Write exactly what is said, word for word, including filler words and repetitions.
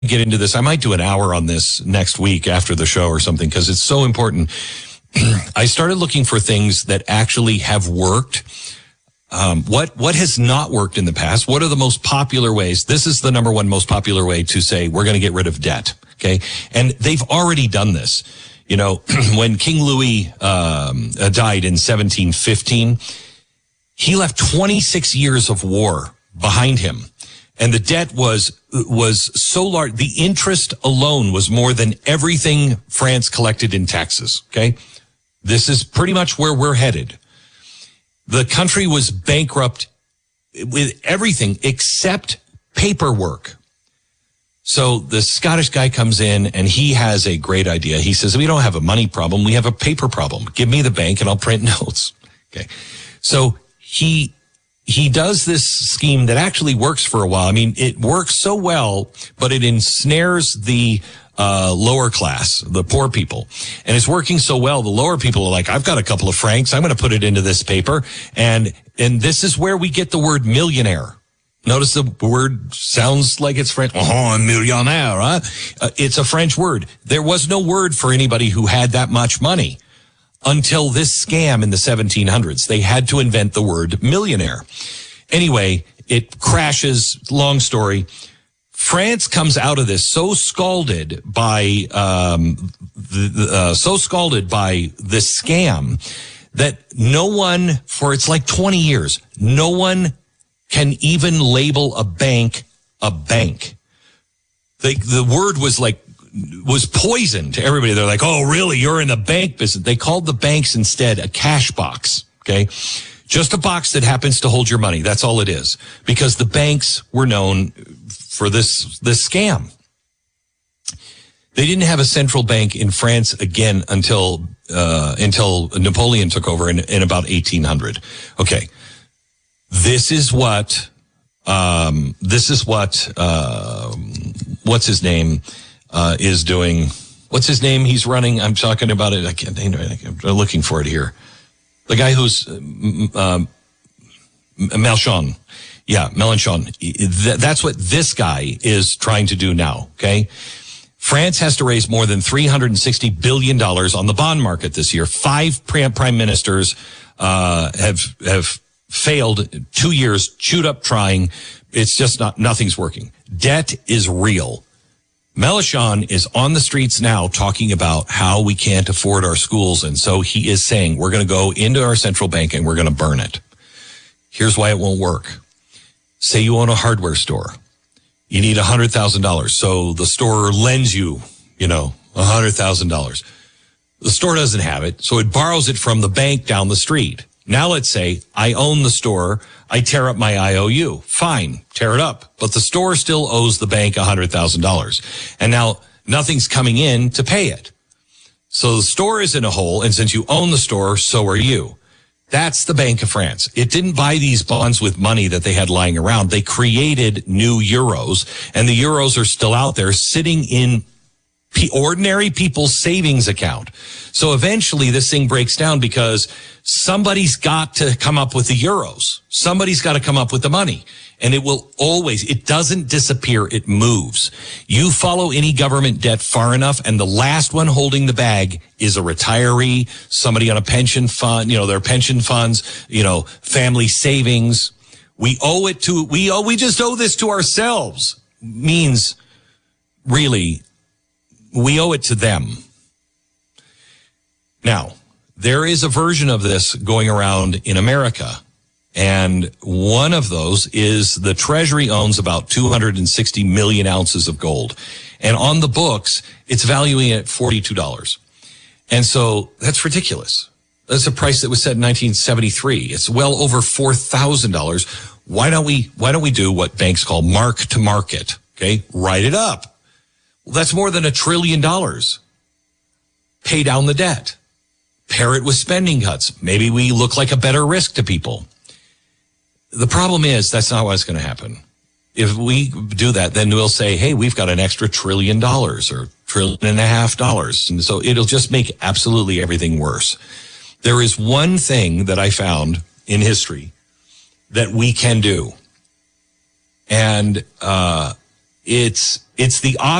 get into this. I might do an hour on this next week after the show or something because it's so important. I started looking for things that actually have worked. Um, what what has not worked in the past? What are the most popular ways? This is the number one most popular way to say we're going to get rid of debt. Okay, and they've already done this. You know, when King Louis um, died in seventeen fifteen, he left twenty-six years of war behind him. And the debt was was so large. The interest alone was more than everything France collected in taxes. Okay, this is pretty much where we're headed. The country was bankrupt with everything except paperwork. So the Scottish guy comes in and he has a great idea. He says, we don't have a money problem. We have a paper problem. Give me the bank and I'll print notes. Okay. So he... He does this scheme that actually works for a while. I mean, it works so well, but it ensnares the uh, lower class, the poor people. And it's working so well, the lower people are like, I've got a couple of francs. I'm going to put it into this paper. And and this is where we get the word millionaire. Notice the word sounds like it's French. Oh, un millionnaire, huh? Uh, it's a French word. There was no word for anybody who had that much money. Until this scam in the seventeen hundreds, they had to invent the word millionaire. Anyway, it crashes. Long story. France comes out of this so scalded by um, the, the, uh, so scalded by this scam that no one, for it's like twenty years, no one can even label a bank a bank. The the word was like. was poison to everybody. They're like, oh, really? You're in the bank business. They called the banks instead a cash box. Okay. Just a box that happens to hold your money. That's all it is. Because the banks were known for this, this scam. They didn't have a central bank in France again until, uh, until Napoleon took over in, in about eighteen hundred. Okay. This is what, um, this is what, uh, what's his name? Uh, is doing, what's his name? He's running. I'm talking about it. I can't think of it. I'm looking for it here. The guy who's, um, Mélenchon. Yeah, Mélenchon. That's what this guy is trying to do now. Okay. France has to raise more than three hundred sixty billion dollars on the bond market this year. Five prime ministers, uh, have, have failed two years, chewed up trying. It's just not, nothing's working. Debt is real. Mélenchon is on the streets now talking about how we can't afford our schools. And so he is saying, we're going to go into our central bank and we're going to burn it. Here's why it won't work. Say you own a hardware store. You need one hundred thousand dollars. So the store lends you, you know, one hundred thousand dollars. The store doesn't have it. So it borrows it from the bank down the street. Now let's say I own the store. I tear up my I O U. Fine, tear it up. But the store still owes the bank one hundred thousand dollars. And now nothing's coming in to pay it. So the store is in a hole, and since you own the store, so are you. That's the Bank of France. It didn't buy these bonds with money that they had lying around. They created new euros, and the euros are still out there sitting in ordinary people's savings account. So eventually this thing breaks down because somebody's got to come up with the euros. Somebody's got to come up with the money. And it will always, it doesn't disappear, it moves. You follow any government debt far enough, and the last one holding the bag is a retiree, somebody on a pension fund, you know, their pension funds, you know, family savings. We owe it to, we owe, we just owe this to ourselves. Means, really, we owe it to them. Now, there is a version of this going around in America. And one of those is the Treasury owns about two hundred sixty million ounces of gold. And on the books, it's valuing it at forty-two dollars. And so that's ridiculous. That's a price that was set in nineteen seventy-three. It's well over four thousand dollars. Why don't we, why don't we do what banks call mark to market? Okay. Write it up. Well, that's more than a trillion dollars. Pay down the debt. Pair it with spending cuts. Maybe we look like a better risk to people. The problem is that's not what's going to happen. If we do that, then we'll say, hey, we've got an extra trillion dollars or trillion and a half dollars. And so it'll just make absolutely everything worse. There is one thing that I found in history that we can do. And uh, it's it's the